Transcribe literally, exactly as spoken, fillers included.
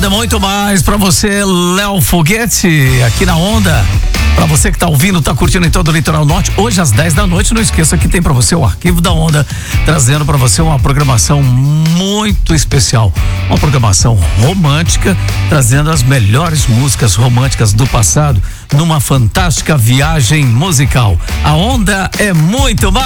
Onda é muito mais pra você, Léo Foguete, aqui na Onda. Pra você que tá ouvindo, tá curtindo em todo o Litoral Norte, hoje às dez da noite, não esqueça que tem pra você o Arquivo da Onda, trazendo pra você uma programação muito especial, uma programação romântica, trazendo as melhores músicas românticas do passado, numa fantástica viagem musical. A Onda é muito mais.